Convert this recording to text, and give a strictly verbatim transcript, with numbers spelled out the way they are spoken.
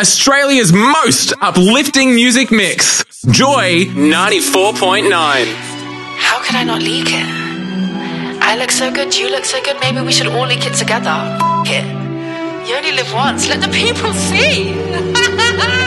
Australia's most uplifting music mix. Joy ninety-four point nine. How could I not leak it? I look so good, you look so good, maybe we should all leak it together. F- it. You only live once, let the people see.